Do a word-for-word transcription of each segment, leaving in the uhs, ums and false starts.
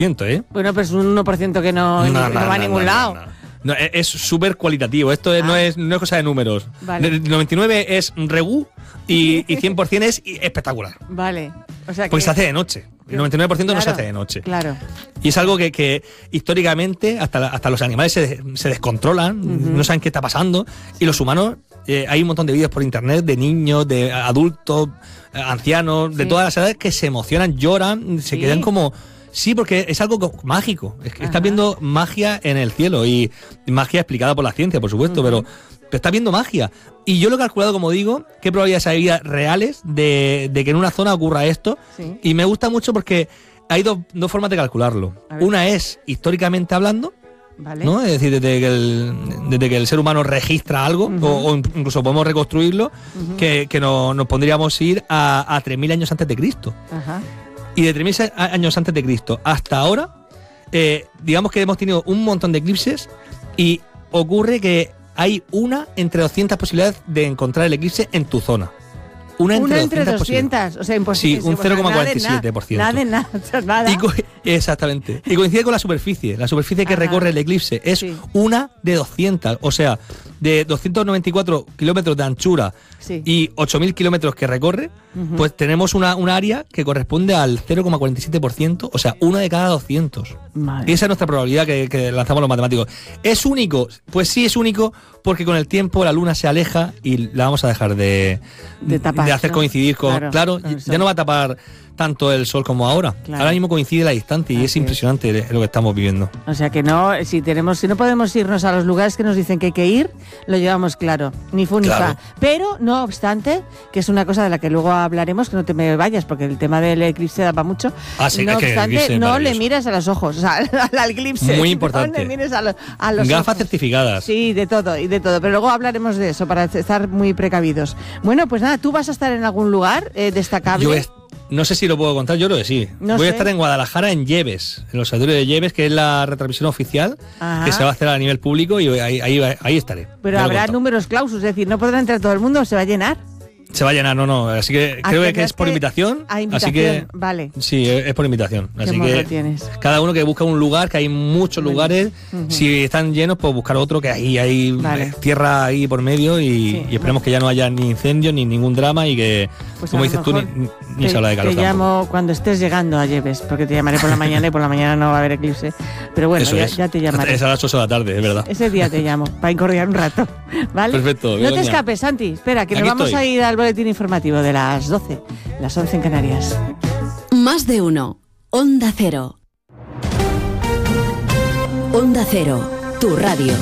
¿eh? Bueno, pero es un uno por ciento que no, no, no, no va no, a ningún no, lado. No, no. No, es súper cualitativo. Esto es, ah. no, es, no es cosa de números. Vale. noventa y nueve es regú y, y cien por ciento es espectacular. Vale. O sea que... Porque se hace de noche. El noventa y nueve por ciento claro, no se hace de noche. Claro. Y es algo que, que históricamente hasta, la, hasta los animales se, se descontrolan, uh-huh. no saben qué está pasando. Y los humanos, eh, hay un montón de vídeos por internet de niños, de adultos, ancianos, sí. de todas las edades que se emocionan, lloran, se sí. quedan como... Sí, porque es algo mágico. Es que estás viendo magia en el cielo y magia explicada por la ciencia, por supuesto, uh-huh. pero, pero estás viendo magia. Y yo lo he calculado, como digo, qué probabilidades hay reales de, de que en una zona ocurra esto. Sí. Y me gusta mucho porque hay dos, dos formas de calcularlo. Una es históricamente hablando, vale. ¿no? Es decir, desde que el, desde que el ser humano registra algo, uh-huh. o, o incluso podemos reconstruirlo, uh-huh. que, que no, nos pondríamos ir a, a tres mil años antes de Cristo. Ajá. Y de tres mil años antes de Cristo hasta ahora, eh, digamos que hemos tenido un montón de eclipses y ocurre que hay una entre doscientas posibilidades de encontrar el eclipse en tu zona. Una entre, una entre doscientas, o sea, imposible. Sí, un cero coma cuarenta y siete por ciento. Nada de nada, nada, nada. Y co- exactamente. Y coincide con la superficie. La superficie que Ajá. recorre el eclipse es sí. una de doscientas, o sea, de doscientos noventa y cuatro kilómetros de anchura sí. y ocho mil kilómetros que recorre, uh-huh. pues tenemos una, una área que corresponde al cero coma cuarenta y siete por ciento, o sea, una de cada doscientos. Madre. Esa es nuestra probabilidad que, que lanzamos los matemáticos. ¿Es único? Pues sí es único porque con el tiempo la luna se aleja y la vamos a dejar de, de, tapar, de hacer ¿no? coincidir con... Claro, claro ya no va a tapar tanto el sol como ahora. Claro. Ahora mismo coincide la distancia y Así es impresionante es. lo que estamos viviendo. O sea que no, si tenemos, si no podemos irnos a los lugares que nos dicen que hay que ir, lo llevamos claro, ni fu ni claro. fa. Pero no obstante, que es una cosa de la que luego hablaremos, que no te me vayas, porque el tema del eclipse da para mucho. Ah, sí, no es que obstante, no le miras a los ojos, o sea, al eclipse. Muy importante. No le mires a, lo, a los Gafas ojos. certificadas. Sí, de todo, y de todo. Pero luego hablaremos de eso, para estar muy precavidos. Bueno, pues nada, ¿tú vas a estar en algún lugar eh, destacable? Yo es... No sé si lo puedo contar, yo creo que sí. No Voy sé. a estar en Guadalajara, en Lleves, en los auditorios de Lleves, que es la retransmisión oficial Ajá. que se va a hacer a nivel público y ahí, ahí, ahí estaré. Pero habrá números clausus, es decir, no podrá entrar todo el mundo, se va a llenar. Se va a llenar, no, no. Así que creo que es por invitación. A invitación, así que, vale. Sí, es por invitación. Así que tienes. Cada uno que busca un lugar, que hay muchos bueno. lugares. Uh-huh. Si están llenos, pues buscar otro, que ahí hay vale. tierra ahí por medio y, sí, y esperemos bueno. que ya no haya ni incendios ni ningún drama y que, pues como dices tú, ni, ni te, se habla de calor. Te llamo tampoco. Cuando estés llegando a Lleves, porque te llamaré por la mañana y por la mañana no va a haber eclipse. Pero bueno, ya, ya te llamaré. Es a las ocho de la tarde, es verdad. Ese día te llamo, para incordiar un rato. ¿Vale? Perfecto. No te escapes, Santi. Espera, que Aquí nos vamos estoy. a ir al boletín informativo de las doce, las once en Canarias. Más de uno. Onda Cero. Onda Cero, tu radio.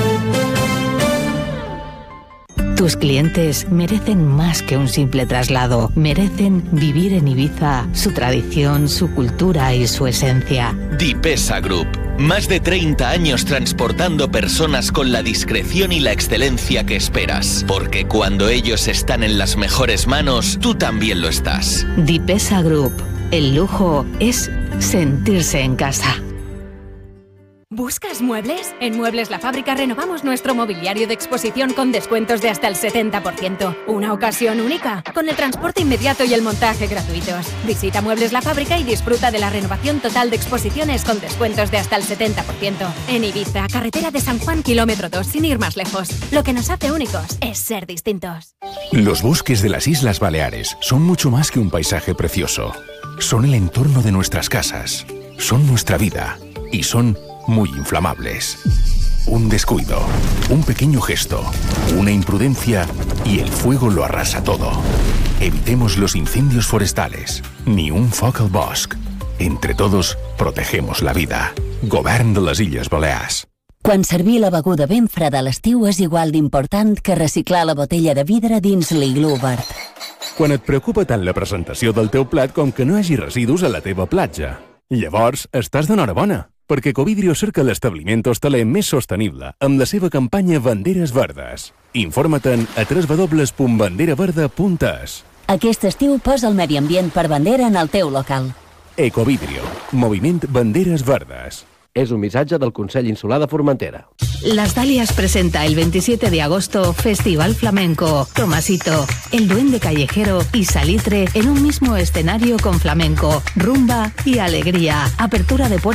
Tus clientes merecen más que un simple traslado. Merecen vivir en Ibiza, su tradición, su cultura y su esencia. Dipesa Group. Más de treinta años transportando personas con la discreción y la excelencia que esperas. Porque cuando ellos están en las mejores manos, tú también lo estás. Dipesa Group. El lujo es sentirse en casa. ¿Buscas muebles? En Muebles La Fábrica renovamos nuestro mobiliario de exposición con descuentos de hasta el setenta por ciento. Una ocasión única, con el transporte inmediato y el montaje gratuitos. Visita Muebles La Fábrica y disfruta de la renovación total de exposiciones con descuentos de hasta el setenta por ciento. En Ibiza, carretera de San Juan, kilómetro dos, sin ir más lejos. Lo que nos hace únicos es ser distintos. Los bosques de las Islas Baleares son mucho más que un paisaje precioso. Son el entorno de nuestras casas, son nuestra vida y son muy inflamables. Un descuido, un pequeño gesto, una imprudencia y el fuego lo arrasa todo. Evitemos los incendios forestales, ni un foc al bosc. Entre todos, protegemos la vida. Govern de les Illes Balears. Quan servir la beguda ben freda a l'estiu és igual d'important que reciclar la botella de vidre dins l'iglú verd. Quan et preocupa tant la presentació del teu plat com que no hi hagi residus a la teva platja. Llavors, estàs d'enhorabona, perquè Covidrio cerca l'establiment hostaler més sostenible amb la seva campanya Banderes Verdes. Informa't-en a w w w punt bandera verda punt es. Aquest estiu posa el medi ambient per bandera en el teu local. Ecovidrio, moviment Banderes Verdes. Es un missatge del Consell Insular de Formentera. Las Dalias presenta el veintisiete de agosto Festival Flamenco. Tomasito, el duende callejero y Salitre en un mismo escenario con flamenco, rumba y alegría. Apertura de puertas